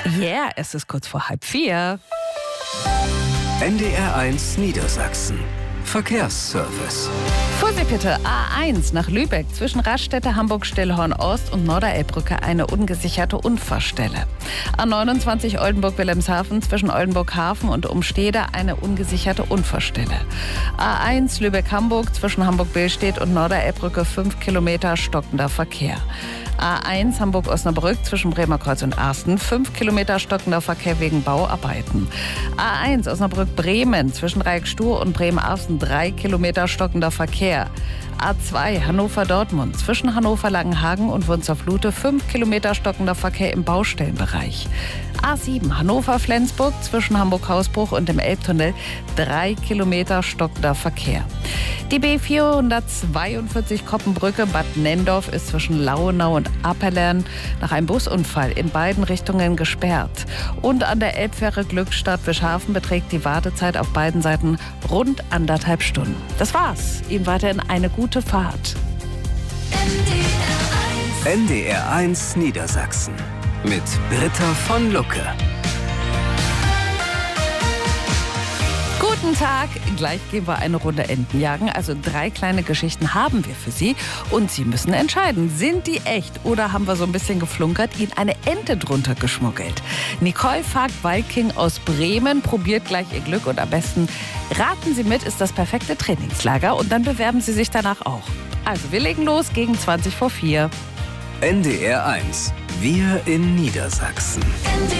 Yeah, es ist kurz vor 3:30. NDR1 Niedersachsen. Verkehrsservice. Vorsicht bitte, A1 nach Lübeck zwischen Raststätte Hamburg-Stillhorn-Ost und Norderelbbrücke eine ungesicherte Unfallstelle. A29 Oldenburg-Wilhelmshaven zwischen Oldenburg-Hafen und Umstede eine ungesicherte Unfallstelle. A1 Lübeck-Hamburg zwischen Hamburg-Billstedt und Norderelbbrücke 5 Kilometer stockender Verkehr. A1 Hamburg-Osnabrück zwischen Bremerkreuz und Arsten 5 Kilometer stockender Verkehr wegen Bauarbeiten. A1 Osnabrück-Bremen zwischen Reik-Stur und Bremen-Arsten 3 Kilometer stockender Verkehr. A2 Hannover-Dortmund zwischen Hannover-Langenhagen und Wunstorf-Lute 5 Kilometer stockender Verkehr im Baustellenbereich. A7 Hannover-Flensburg zwischen Hamburg-Hausbruch und dem Elbtunnel 3 Kilometer stockender Verkehr. Die B442 Koppenbrücke Bad Nendorf ist zwischen Lauenau und Appelern nach einem Busunfall in beiden Richtungen gesperrt. Und an der Elbfähre Glückstadt-Wischhafen beträgt die Wartezeit auf beiden Seiten rund 1,5 Stunden. Das war's. Ihnen weiterhin eine gute Fahrt. NDR1 Niedersachsen mit Britta von Lucke. Guten Tag, gleich gehen wir eine Runde Enten jagen. Also 3 kleine Geschichten haben wir für Sie. Und Sie müssen entscheiden, sind die echt oder haben wir so ein bisschen geflunkert, Ihnen eine Ente drunter geschmuggelt. Nicole Fark-Walking aus Bremen probiert gleich ihr Glück und am besten raten Sie mit, ist das perfekte Trainingslager und dann bewerben Sie sich danach auch. Also wir legen los gegen 4:20. NDR1. Wir in Niedersachsen.